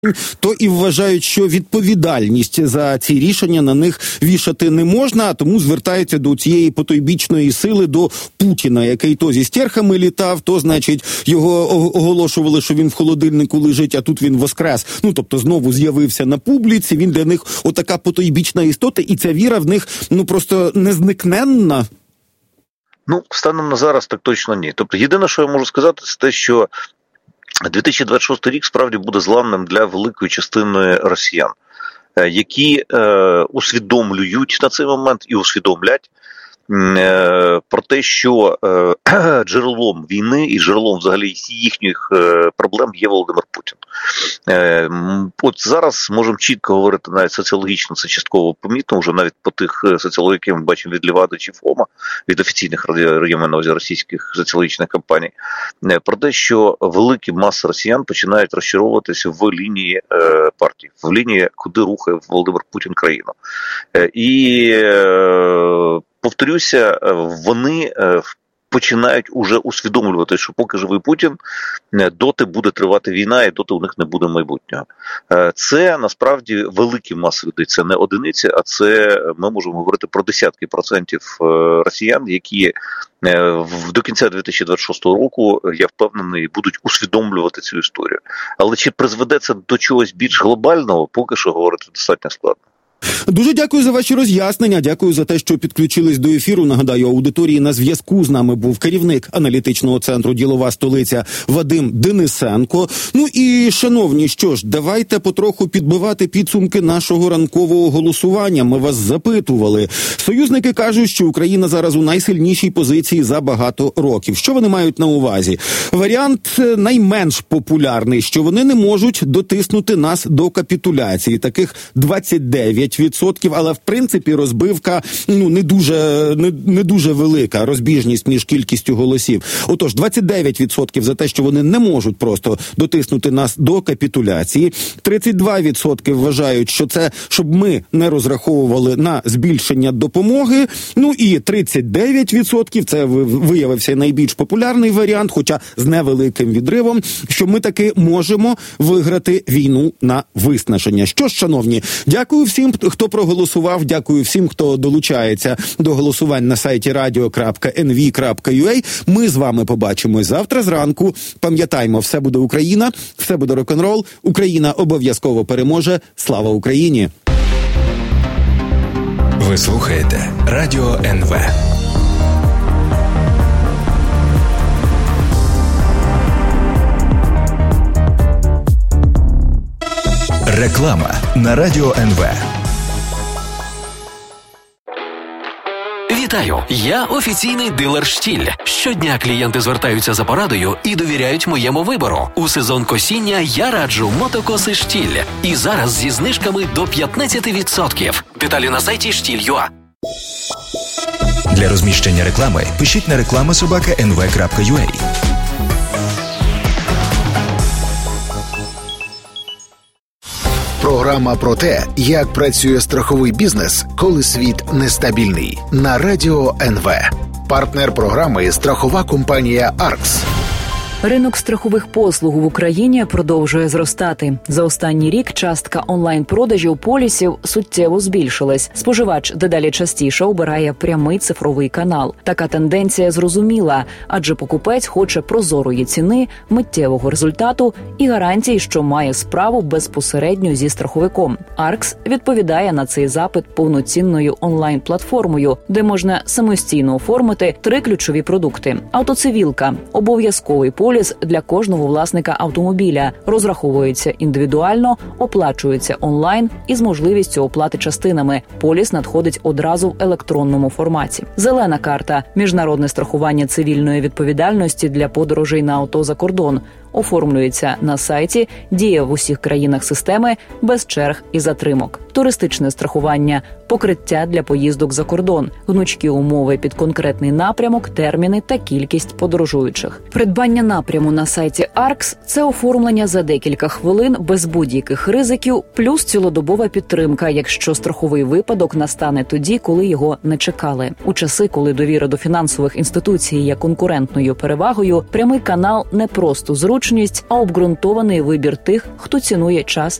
то і вважають, що відповідальність за ці рішення на них вішати не можна, а тому звертаються до цієї потойбічної сили, до Путіна, який то зі стерхами літав, то, значить, його оголошували, що він в холодильнику лежить, а тут він воскрес. Тобто знову з'явився на публіці, він для них отака потойбічна істота, і ця віра в них, просто незникненна. Станом на зараз так точно ні. Тобто єдине, що я можу сказати, це те, що 2026 рік справді буде зламним для великої частини росіян, які усвідомлюють на цей момент і усвідомлять про те, що джерелом війни і джерелом взагалі їхніх проблем є Володимир Путін. От зараз можемо чітко говорити, навіть соціологічно це частково помітно, вже навіть по тих соціологів, які ми бачимо від Левада чи ФОМа, від офіційних російських соціологічних кампаній, про те, що великі маси росіян починають розчаровуватися в лінії партії, в лінії, куди рухає Володимир Путін країну. І повторюся, вони починають уже усвідомлювати, що поки живий Путін, доти буде тривати війна і доти у них не буде майбутнього. Це насправді великі маси людей, це не одиниці, а це ми можемо говорити про десятки процентів росіян, які до кінця 2026 року, я впевнений, будуть усвідомлювати цю історію. Але чи призведе це до чогось більш глобального, поки що говорити достатньо складно. Дуже дякую за ваші роз'яснення, дякую за те, що підключились до ефіру. Нагадаю, аудиторії на зв'язку з нами був керівник аналітичного центру «Ділова столиця» Вадим Денисенко. І, шановні, що ж, давайте потроху підбивати підсумки нашого ранкового голосування. Ми вас запитували. Союзники кажуть, що Україна зараз у найсильнішій позиції за багато років. Що вони мають на увазі? Варіант найменш популярний, що вони не можуть дотиснути нас до капітуляції. Таких 29%, але в принципі розбивка не дуже велика, розбіжність між кількістю голосів. Отож, 29% за те, що вони не можуть просто дотиснути нас до капітуляції. 32% вважають, що це, щоб ми не розраховували на збільшення допомоги. І 39% це виявився найбільш популярний варіант, хоча з невеликим відривом, що ми таки можемо виграти війну на виснаження. Що ж, шановні, дякую всім, хто проголосував, дякую всім, хто долучається до голосувань на сайті radio.nv.ua. Ми з вами побачимось завтра зранку. Пам'ятаймо, все буде Україна, все буде рок-н-рол. Україна обов'язково переможе. Слава Україні! Ви слухаєте Радіо НВ. Реклама на Радіо НВ. Вітаю! Я офіційний дилер «Штіль». Щодня клієнти звертаються за порадою і довіряють моєму вибору. У сезон косіння я раджу мотокоси «Штіль». І зараз зі знижками до 15%. Деталі на сайті «Штіль.ua». Для розміщення реклами пишіть на reklama@nv.ua. Програма про те, як працює страховий бізнес, коли світ нестабільний. На Радіо НВ. Партнер програми – страхова компанія «Аркс». Ринок страхових послуг в Україні продовжує зростати. За останній рік частка онлайн-продажів полісів суттєво збільшилась. Споживач дедалі частіше обирає прямий цифровий канал. Така тенденція зрозуміла, адже покупець хоче прозорої ціни, миттєвого результату і гарантій, що має справу безпосередньо зі страховиком. «Аркс» відповідає на цей запит повноцінною онлайн-платформою, де можна самостійно оформити 3 ключові продукти. Автоцивілка – обов'язковий поліс для кожного власника автомобіля, розраховується індивідуально, оплачується онлайн і з можливістю оплати частинами. Поліс надходить одразу в електронному форматі. Зелена карта – міжнародне страхування цивільної відповідальності для подорожей на авто за кордон. Оформлюється на сайті, діє в усіх країнах системи, без черг і затримок. Туристичне страхування – покриття для поїздок за кордон, гнучкі умови під конкретний напрямок, терміни та кількість подорожуючих. Придбання напряму на сайті «Аркс» – це оформлення за декілька хвилин без будь-яких ризиків, плюс цілодобова підтримка, якщо страховий випадок настане тоді, коли його не чекали. У часи, коли довіра до фінансових інституцій є конкурентною перевагою, прямий канал не просто зручний, зручність, а обґрунтований вибір тих, хто цінує час